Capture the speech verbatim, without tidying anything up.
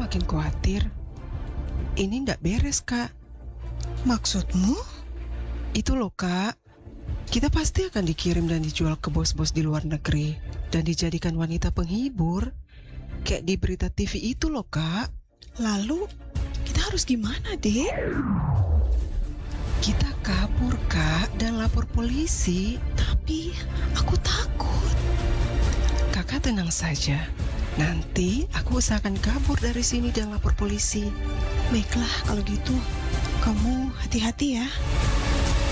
makin khawatir. Ini ndak beres, Kak. Maksudmu? Itu loh, Kak. Kita pasti akan dikirim dan dijual ke bos-bos di luar negeri dan dijadikan wanita penghibur. Kayak di berita T V itu loh, Kak. Lalu, kita harus gimana, Dek? Kita kabur, Kak, dan lapor polisi. Tapi, aku takut. Kakak tenang saja. Nanti aku usahakan kabur dari sini dan lapor polisi. Baiklah, kalau gitu, kamu hati-hati ya.